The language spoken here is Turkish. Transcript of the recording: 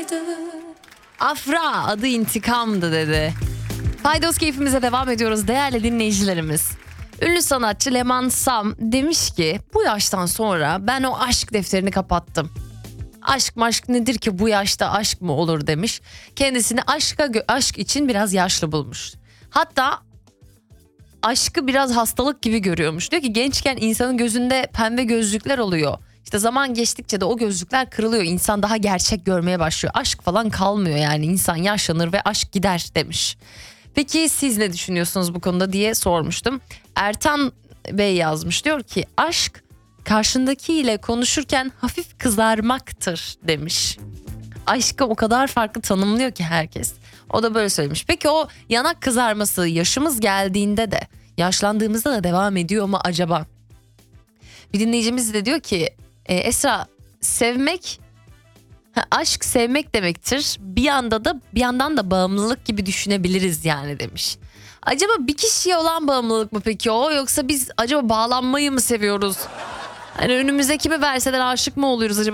Afra adı intikamdı dedi. Faydos keyfimize devam ediyoruz değerli dinleyicilerimiz. Ünlü sanatçı Leman Sam demiş ki bu yaştan sonra ben o aşk defterini kapattım. Aşk maşk nedir ki bu yaşta aşk mı olur demiş. Kendisini aşk için biraz yaşlı bulmuş. Hatta aşkı biraz hastalık gibi görüyormuş. Diyor ki gençken insanın gözünde pembe gözlükler oluyor. İşte zaman geçtikçe de o gözlükler kırılıyor. İnsan daha gerçek görmeye başlıyor. Aşk falan kalmıyor yani. İnsan yaşlanır ve aşk gider demiş. Peki siz ne düşünüyorsunuz bu konuda diye sormuştum. Ertan Bey yazmış, diyor ki aşk karşındakiyle konuşurken hafif kızarmaktır demiş. Aşkı o kadar farklı tanımlıyor ki herkes. O da böyle söylemiş. Peki o yanak kızarması yaşımız geldiğinde de yaşlandığımızda da devam ediyor mu acaba? Bir dinleyicimiz de diyor ki Esra, sevmek, aşk sevmek demektir. Bir yandan da bağımlılık gibi düşünebiliriz yani demiş. Acaba bir kişiye olan bağımlılık mı peki o, yoksa biz acaba bağlanmayı mı seviyoruz? Hani önümüze kimi verseler aşık mı oluyoruz acaba?